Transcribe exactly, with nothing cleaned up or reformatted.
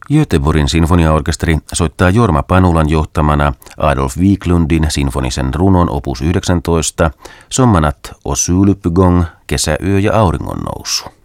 Göteborgin sinfoniaorkesteri soittaa Jorma Panulan johtamana Adolf Wiklundin sinfonisen runon opus yhdeksäntoista, Sommarnatt och soluppgång, kesäyö ja auringonnousu.